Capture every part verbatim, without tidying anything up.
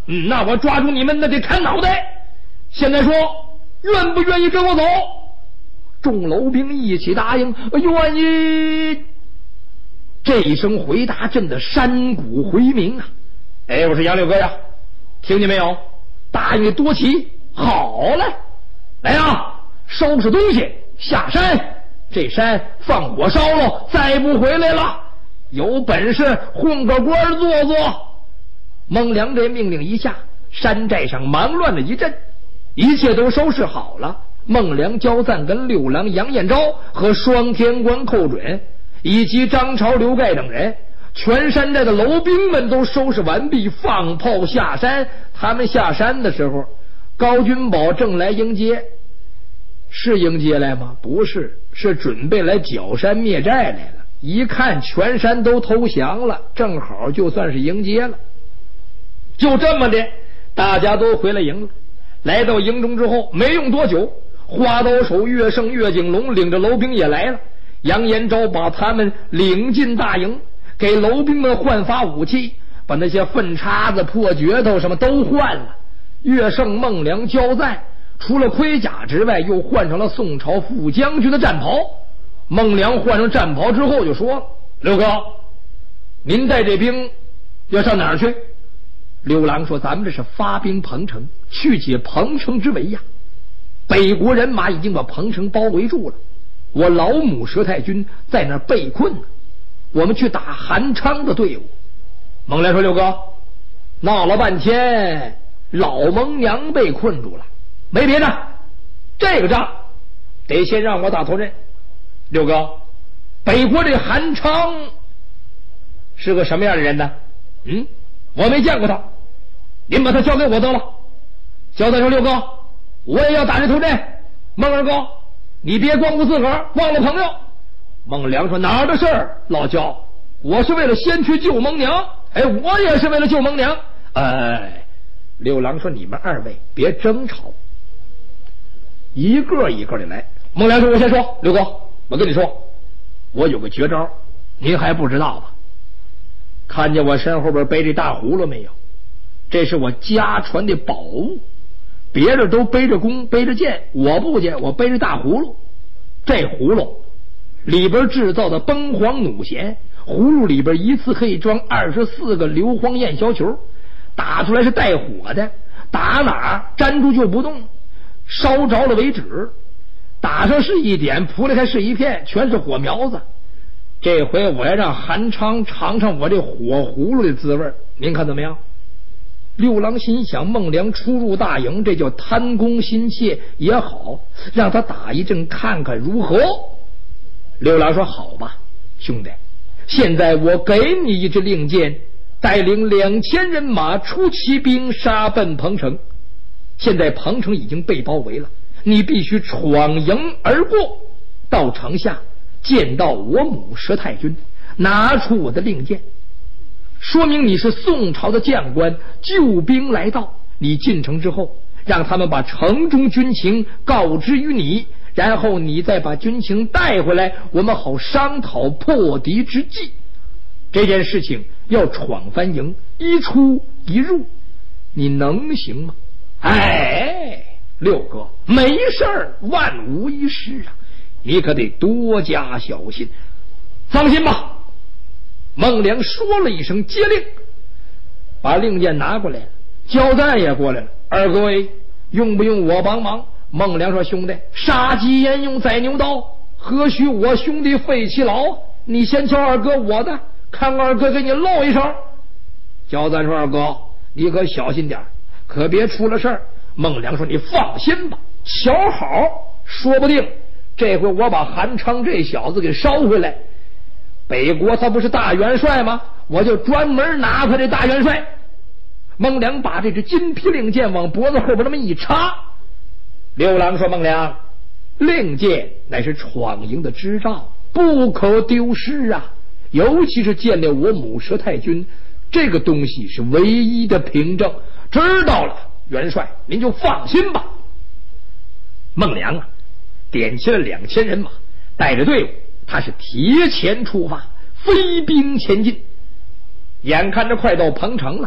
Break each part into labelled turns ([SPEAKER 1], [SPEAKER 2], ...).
[SPEAKER 1] 嗯，那我抓住你们那得砍脑袋。现在说愿不愿意跟我走？众楼兵一起答应，愿意。这一声回答震得山谷回鸣啊！哎，我是杨六哥呀，听见没有？答应的多齐，好嘞，来啊，收拾东西下山，这山放火烧了，再不回来了。有本事混个官做做。孟良这命令一下，山寨上忙乱了一阵，一切都收拾好了。孟良、焦赞跟六郎杨彦昭和双天官寇准以及张朝、刘盖等人，全山寨的楼兵们都收拾完毕，放炮下山。他们下山的时候，高君宝正来迎接。是迎接来吗？不是，是准备来剿山灭寨来了。一看全山都投降了，正好就算是迎接了。就这么的，大家都回了营了。来到营中之后，没用多久，花刀手岳胜、岳景龙领着楼兵也来了。杨延昭把他们领进大营，给楼兵们换发武器，把那些粪叉子、破镢头什么都换了。岳胜、孟良、焦赞除了盔甲之外，又换成了宋朝副将军的战袍。孟良换上战袍之后就说了：“刘哥，您带这兵要上哪儿去？”刘郎说：“咱们这是发兵彭城，去解彭城之围呀。北国人马已经把彭城包围住了，我老母佘太君在那儿被困呢，我们去打韩昌的队伍。”孟良说：“刘哥，闹了半天，老蒙娘被困住了，没别的，这个仗得先让我打头阵。六哥，北国这韩昌是个什么样的人呢？嗯，我没见过他，您把他交给我得了。”焦赞说：“六哥，我也要打这头阵。孟二哥，你别光顾自个儿，忘了朋友。”孟良说：“哪儿的事儿，老焦，我是为了先去救蒙娘。哎，我也是为了救蒙娘。”哎，六郎说：“你们二位别争吵，一个一个的来。”孟良说：“我先说，六哥，我跟你说，我有个绝招，您还不知道吧？看见我身后边背着大葫芦没有？这是我家传的宝物。别人都背着弓背着剑，我不见，我背着大葫芦。这葫芦里边制造的崩黄弩弦，葫芦里边一次可以装二十四个硫磺焰硝球，打出来是带火的，打哪儿粘住就不动，烧着了为止。打上是一点，扑来还是一片，全是火苗子。这回我要让韩昌尝尝我这火葫芦的滋味，您看怎么样？”六郎心想，孟良初入大营，这叫贪功心切也好，让他打一阵看看如何。六郎说：“好吧，兄弟，现在我给你一支令箭，带领两千人马出骑兵杀奔彭城。现在彭城已经被包围了，你必须闯营而过，到城下见到我母佘太君，拿出我的令箭，说明你是宋朝的将官，救兵来到。你进城之后，让他们把城中军情告知于你，然后你再把军情带回来，我们好商讨破敌之计。这件事情要闯翻营，一出一入，你能行吗？”哎，六哥，没事儿，万无一失啊，你可得多加小心。放心吧。孟良说了一声接令，把令箭拿过来了。焦赞也过来了：“二哥喂，用不用我帮忙？”孟良说：“兄弟，杀鸡焉用宰牛刀，何须我兄弟费其劳？你先教二哥我的，看二哥给你露一手。”焦赞说：“二哥，你可小心点，可别出了事儿。”孟良说：“你放心吧，瞧好，说不定这回我把韩昌这小子给烧回来。北国他不是大元帅吗？我就专门拿他这大元帅。”孟良把这支金皮令箭往脖子后边那么一插。六郎说：“孟良，令箭乃是闯营的支照，不可丢失啊！尤其是见了我母佘太君，这个东西是唯一的凭证。知道了，元帅您就放心吧。”孟良啊，点齐了两千人马，带着队伍，他是提前出发，飞兵前进。眼看着快到彭城了，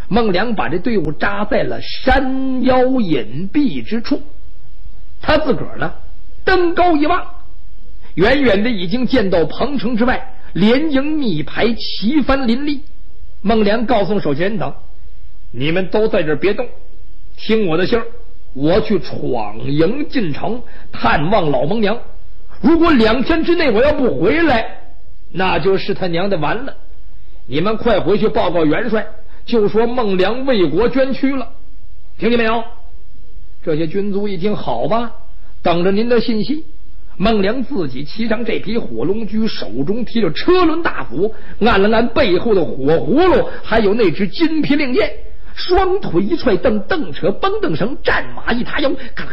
[SPEAKER 1] 孟良把这队伍扎在了山腰隐蔽之处，他自个儿呢登高一望，远远的已经见到彭城之外连营密排，旗帆林立。孟良告诉手下人等，你们都在这儿别动，听我的信儿，我去闯营进城探望老孟娘，如果两天之内我要不回来，那就是他娘的完了。你们快回去报告元帅，就说孟良为国捐躯了，听见没有？这些军卒一听，好吧，等着您的信息。孟良自己骑上这匹火龙驹，手中提着车轮大斧，按了按背后的火葫芦，还有那只金皮令箭，双腿一踹蹬，蹬扯绷蹬绳，战马一踏腰，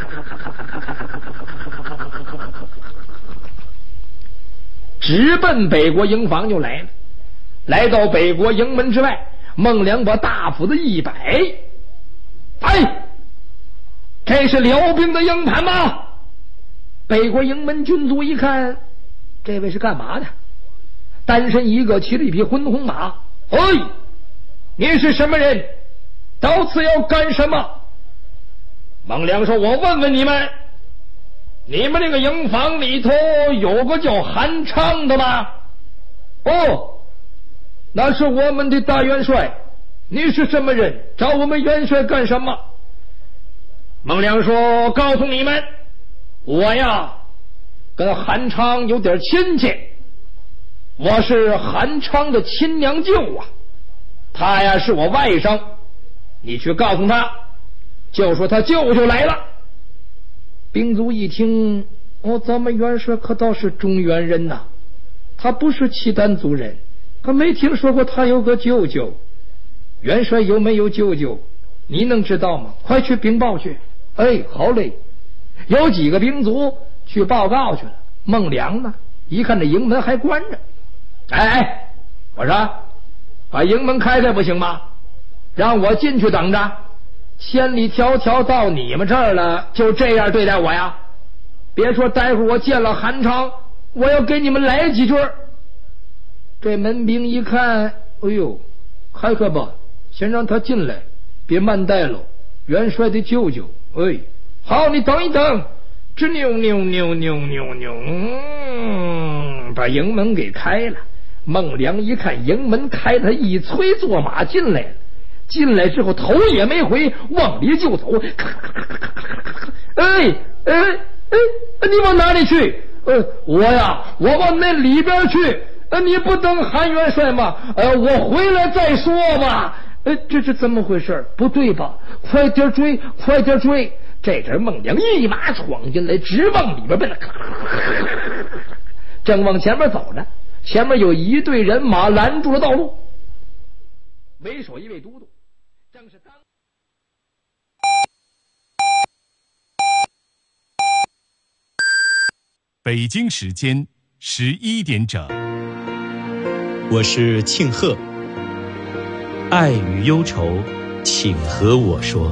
[SPEAKER 1] 直奔北国营房就来了。来到北国营门之外，孟良把大斧子一摆，哎，这是辽兵的营盘吗？北国营门军卒一看，这位是干嘛的？单身一个，骑了一匹浑红马。哎，你是什么人？到此要干什么？孟良说，我问问你们，你们这个营房里头有个叫韩昌的吗？哦，那是我们的大元帅。你是什么人？找我们元帅干什么？孟良说，告诉你们，我呀跟韩昌有点亲戚，我是韩昌的亲娘舅啊，他呀是我外甥，你去告诉他，就说他舅舅来了。兵卒一听，哦，咱们元帅可倒是中原人呐，他不是契丹族人，可没听说过他有个舅舅。元帅有没有舅舅你能知道吗？快去禀报去。哎，好嘞。有几个兵卒去报告去了。孟良呢一看这营门还关着，哎哎，我说把营门开开不行吗？让我进去等着，千里迢迢到你们这儿了，就这样对待我呀？别说待会儿我见了韩昌，我要给你们来几句。这门兵一看，哎呦，开开吧，先让他进来，别慢待了，元帅的舅舅。哎，好，你等一等，吱扭扭扭扭扭扭，嗯，把营门给开了。孟良一看营门开，他一催坐马进来了。进来之后头也没回，往里就走。哎哎哎，你往哪里去？呃，我呀，我往那里边去。呃，你不等韩元帅吗？呃，我回来再说吧。呃，这是怎么回事？不对吧？快点追，快点追！这阵孟良一马闯进来，直往里边奔了。正往前面走着，前面有一队人马拦住了道路，为首一位都督，正是当
[SPEAKER 2] 北京时间十一点整。
[SPEAKER 3] 我是庆贺，爱与忧愁，请和我说。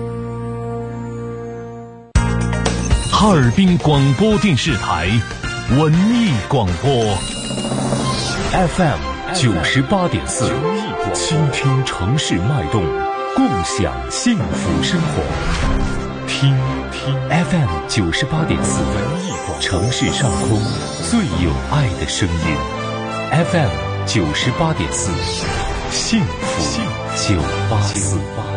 [SPEAKER 2] 哈尔滨广播电视台文艺广播 F M 九十八点四，倾听城市脉动，共享幸福生活。听听 F M 九十八点四，文艺广播，城市上空最有爱的声音。F M 九十八点四，幸福九八四。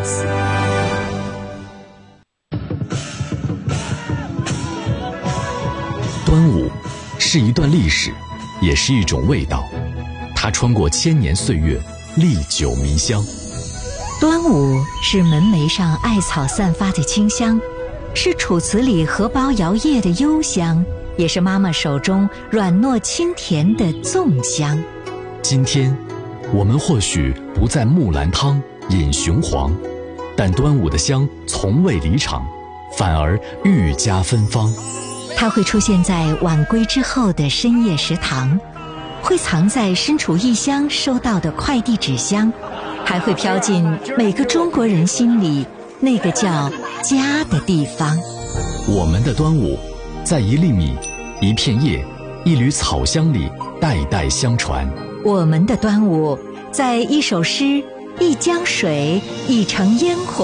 [SPEAKER 4] 端午是一段历史，也是一种味道，它穿过千年岁月，历久弥香。
[SPEAKER 5] 端午是门楣上艾草散发的清香，是楚辞里荷包摇曳的幽香，也是妈妈手中软糯清甜的粽香。
[SPEAKER 4] 今天我们或许不在木兰汤饮雄黄，但端午的香从未离场，反而愈加芬芳。
[SPEAKER 5] 它会出现在晚归之后的深夜食堂，会藏在身处异乡收到的快递纸箱，还会飘进每个中国人心里那个叫家的地方。
[SPEAKER 4] 我们的端午，在一粒米、一片叶、一缕草香里代代相传。
[SPEAKER 5] 我们的端午，在一首诗、 一江水，一城烟火。